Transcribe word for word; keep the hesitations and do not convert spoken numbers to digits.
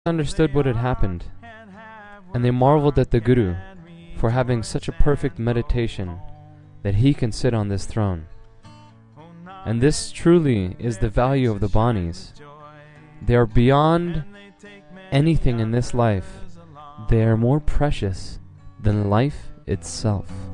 understood what had happened, and they marveled at the Guru for having such a perfect meditation that he can sit on this throne. And this truly is the value of the Banis. They are beyond anything in this life. They are more precious than life itself.